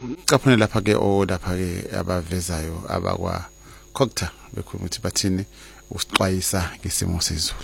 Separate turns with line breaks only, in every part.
caphune lapha ke lapha ke abavezayo abakwa Cocta bekhuluma ukuthi bathini usixwayisa ngesimo sezulu.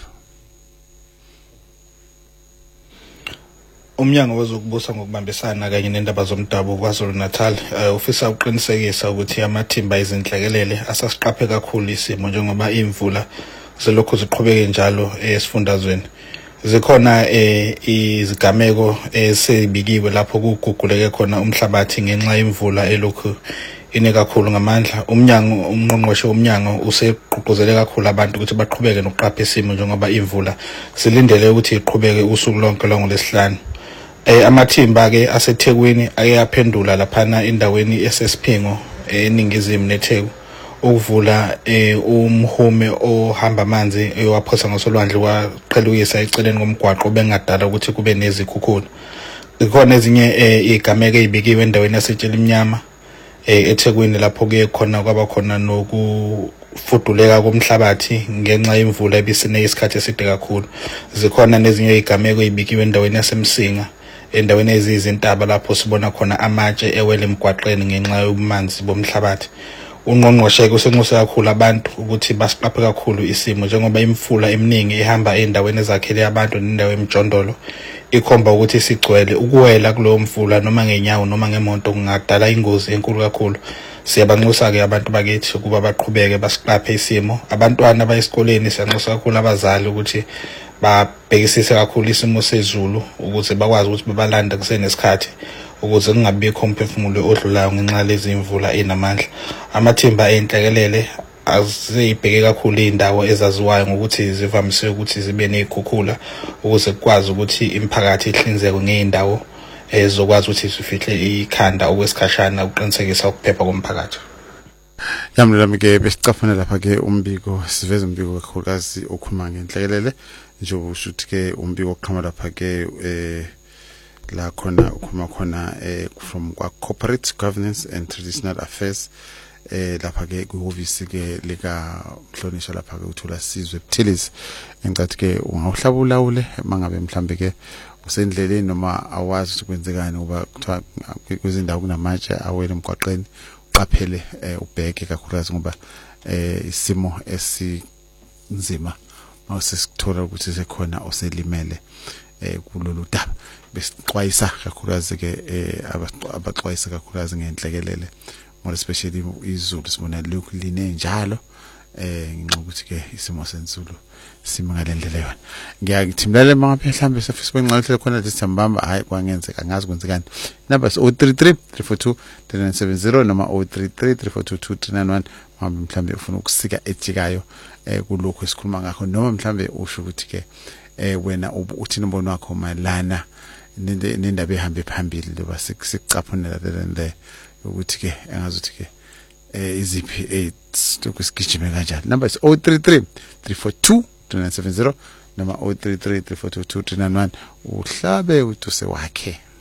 Umnyango wezokubusa ngokubambisana kanye nendaba zomdabu KwaZulu-Natal ufisa uqinisekisa ukuthi amathimba izinhlekelele asasiqaphe kakhulu isimo njengoba imvula zelokhu ziqhubeke njalo esifundazweni. Zikhona izigameko esebikiwe lapho kuguguleke khona umhlabathi ngenxa yemvula elokhu ine kakhulu ngamandla. Umngqongqoshe womnyango useqhuquzele kakhulu abantu ukuthi baqhubeke nokuqapha isimo njengoba imvula silindele ukuthi iqhubeke usuku lonke lwangolesihlanu. Amathimba ke aseThekwini ayaphendula laphana endaweni esesiphingo eningizimu neTheku ukuvula umhume ohamba amanzi ewaphosa ngasolwandle kwaqhelukisa eceleni komgwaqo bengadala ukuthi kube nezikhukhula. Zikhona ezinye igameke ezibikiwe endaweni yaseTshela Imnyama eThekwini lapho ke khona kwaba khona nokufuduleka komhlabathi ngenxa yemvula ebisine isikhathi eside kakhulu. Zikhona nezinye igameko ezibikiwe endaweni yaseMsinga endaweni ezizintaba lapho sibona khona amatshe ewele emgwaqeni ngenxa yobumanzi bomhlabathi. Ungqongqoshe kusenxusa kakhulu abantu ukuthi basiqaphe kakhulu isimo njengoba imfula eminingi ihamba endaweni ezakhele abantu nendawo emjondolo ikhomba ukuthi sigcwele ukuwela kulowo mfula noma ngenyawo noma ngemonto kungadala ingozi enkulu kakhulu. Siyabanxusa ke abantu bakithi ukuba baqhubeke basiqaphe isimo. Abantwana bayesikoleni siyanxusa kakhulu abazali ukuthi babhekisise kakhulu isimo sezulu ukuze bakwazi ukuthi babalanda kusenesikhathi ukuze kungabikho umphefumulo odlulayo ngenxa lezi imvula enamandla. Amathimba enhlekelele azibheke kakhulu indawo ezaziwayo ngokuthi zivamise ukuthi zibe nezikhukhula ukuze kukwazi ukuthi imiphakathi ihlinzeke ngeindawo ezokwazi ukuthi sifihle ikhanda okwesikhashana uqinisekisa ukuphepha komphakathi.
Yamlami ke besicafuna lapha ke umbiko siveza umbiko kakhulukazi okhuluma ngenhlekelele nje ukuthi ke umbiko oqhama lapha ke la khona ukhuluma khona from kwa Corporate Governance and Traditional Affairs lapha ke kuhhovisi ke lika Mhlonishwa lapha ke uthola sizwe Buthelezi encathi ke ungawuhlabula ule mangabe mhlambe ke usendleleni noma awazi ukuthi kwenzekani ngoba kuthiwa kwezindawo kunamatshe awele emgwaqeni uqaphele ubheke kakhulukazi ngoba isimo esinzima mawusesithola ukuthi sekhona oselimele kulolu daba. Besixwayisa kakhulukazi ke abaxwayisa kakhulukazi ngenhlekelele more especially izulu sibona lokhu line njalo ngenxa ukuthi ke isimo senzulu sima ngalendlela yona. Ngiyakithimlele manje mhlambe sefisa kwenqalela khona lesithambamba hayi kwangenzeka angazi kwenzekani. Numbers 033 342 3970 noma 033 342 291 mhlambe ufuna ukusika ejikayo kulokho esikhuluma ngakho noma mhlambe usho ukuthi ke wena uthi nombono wakho mayelana nendaba ehambe phambili loba sikucaphunela le ukuthi ke engazuthi ke iziphi 8 lokusigijime kanjani. Number is 033 342 2970 noma 033 342 291 uhlabe utuse wakhe.